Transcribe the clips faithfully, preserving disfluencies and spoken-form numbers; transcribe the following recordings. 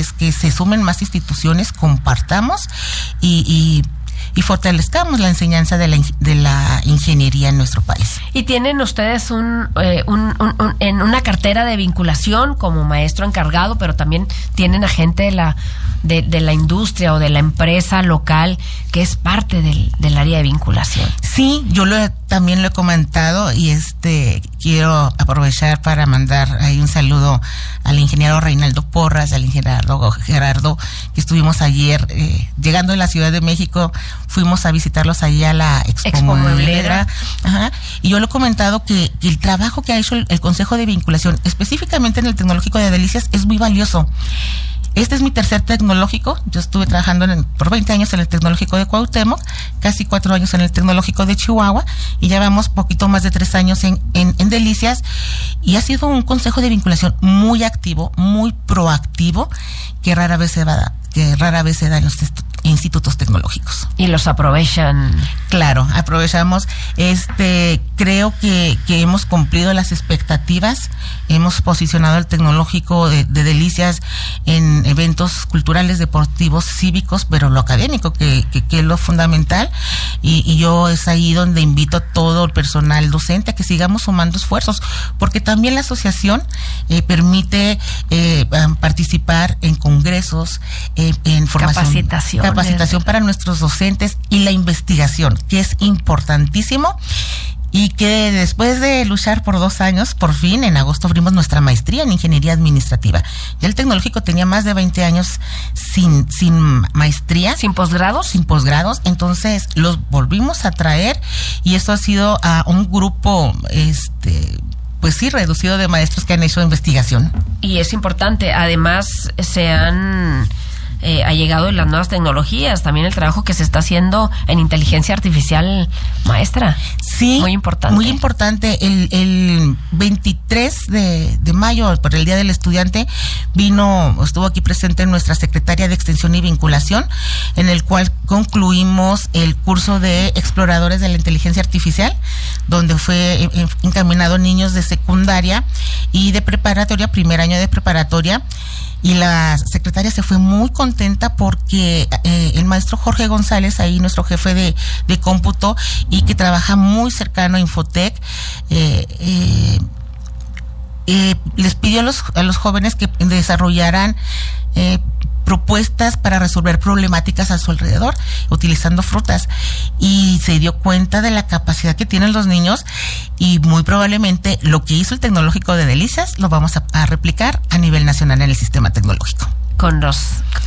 es que se sumen más instituciones, compartamos y, y y fortalezcamos la enseñanza de la, de la ingeniería en nuestro país. ¿Y tienen ustedes un, eh, un, un, un en una cartera de vinculación como maestro encargado, pero también tienen a gente de la, de, de la industria o de la empresa local que es parte del, del área de vinculación? Sí, yo lo he, también lo he comentado y este quiero aprovechar para mandar ahí un saludo al ingeniero Reinaldo Porras, al ingeniero Gerardo, que estuvimos ayer eh, llegando a la Ciudad de México. Fuimos a visitarlos allá a la Expo, Expo Mueblera. Ajá. Y yo lo he comentado que, que el trabajo que ha hecho el, el Consejo de Vinculación, específicamente en el Tecnológico de Delicias, es muy valioso. Este es mi tercer tecnológico. Yo estuve trabajando en, por veinte años en el Tecnológico de Cuauhtémoc, casi cuatro años en el Tecnológico de Chihuahua, y ya vamos poquito más de tres años en, en, en Delicias. Y ha sido un consejo de vinculación muy activo, muy proactivo, que rara vez se va a dar, que rara vez se da en los institutos tecnológicos. Y los aprovechan. Claro, aprovechamos. Este, creo que, que hemos cumplido las expectativas. Hemos posicionado el Tecnológico de, de Delicias en eventos culturales, deportivos, cívicos, pero lo académico, que, que, que es lo fundamental. Y, y yo es ahí donde invito a todo el personal docente a que sigamos sumando esfuerzos, porque también la asociación eh, permite eh, participar en congresos, eh, en formación, capacitación, capacitación para nuestros docentes y la investigación, que es importantísimo. Y que después de luchar por dos años, por fin, en agosto abrimos nuestra maestría en Ingeniería Administrativa. Ya el Tecnológico tenía más de veinte años sin sin maestría. ¿Sin posgrados? Sin posgrados. Entonces, los volvimos a traer y esto ha sido a un grupo, este... pues sí, reducido de maestros que han hecho investigación. Y es importante, además se han eh, ha llegado en las nuevas tecnologías, también el trabajo que se está haciendo en inteligencia artificial, maestra. Sí, muy importante. Muy importante. El, el veintitrés de mayo, por el Día del Estudiante, vino, estuvo aquí presente nuestra secretaria de Extensión y Vinculación, en el cual concluimos el curso de exploradores de la inteligencia artificial, donde fue encaminado niños de secundaria y de preparatoria, primer año de preparatoria. Y la secretaria se fue muy contenta porque eh, el maestro Jorge González, ahí nuestro jefe de, de cómputo y que trabaja muy cercano a Infotec, eh, eh, eh, les pidió a los, a los jóvenes que desarrollaran eh, propuestas para resolver problemáticas a su alrededor, utilizando frutas, y se dio cuenta de la capacidad que tienen los niños y muy probablemente lo que hizo el Tecnológico de Delicias lo vamos a, a replicar a nivel nacional en el sistema tecnológico. Con los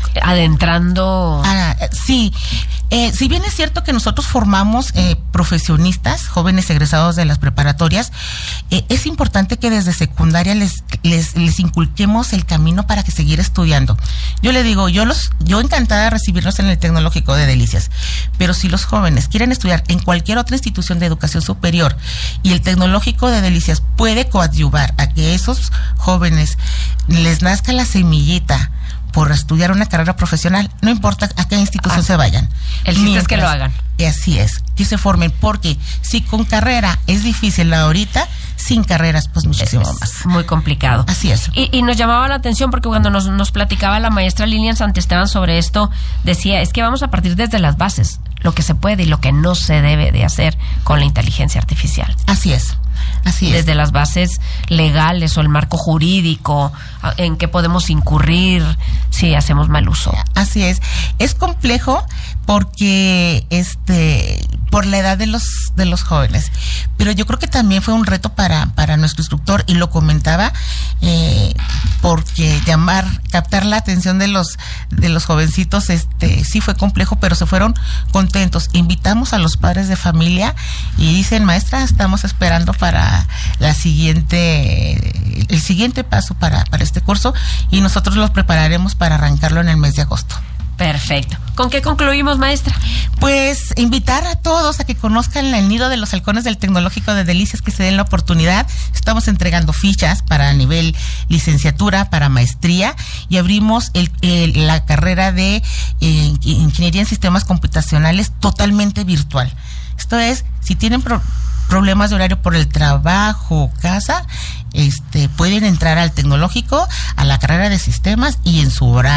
adentrando. Ah, sí, eh, si bien es cierto que nosotros formamos eh, profesionistas, jóvenes egresados de las preparatorias, eh, es importante que desde secundaria les, les les inculquemos el camino para que seguir estudiando. Yo le digo, yo los, yo encantada de recibirlos en el Tecnológico de Delicias, pero si los jóvenes quieren estudiar en cualquier otra institución de educación superior y el Tecnológico de Delicias puede coadyuvar a que esos jóvenes les nazca la semillita por estudiar una carrera profesional, no importa a qué institución ah, se vayan. El chiste es que lo hagan. Así es, que se formen, porque si con carrera es difícil ahorita, sin carreras pues muchísimo es más. Muy complicado. Así es. Y, y nos llamaba la atención porque cuando nos, nos platicaba la maestra Lilian Santesteban sobre esto, decía, es que vamos a partir desde las bases, lo que se puede y lo que no se debe de hacer con la inteligencia artificial. Así es. Así es. Desde las bases legales o el marco jurídico, en qué podemos incurrir si hacemos mal uso. Así es. Es complejo porque este por la edad de los de los jóvenes, pero yo creo que también fue un reto para para nuestro instructor y lo comentaba eh, porque llamar captar la atención de los de los jovencitos este sí fue complejo, pero se fueron contentos. Invitamos a los padres de familia y dicen, maestra, estamos esperando para la siguiente el siguiente paso para para este curso y nosotros los prepararemos para arrancarlo en el mes de agosto. Perfecto. ¿Con qué concluimos, maestra? Pues invitar a todos a que conozcan el Nido de los Halcones del Tecnológico de Delicias, que se den la oportunidad. Estamos entregando fichas para nivel licenciatura, para maestría, y abrimos el, el, la carrera de eh, Ingeniería en Sistemas Computacionales totalmente virtual. Esto es, si tienen pro- problemas de horario por el trabajo, casa, este, pueden entrar al Tecnológico, a la carrera de sistemas y en su horario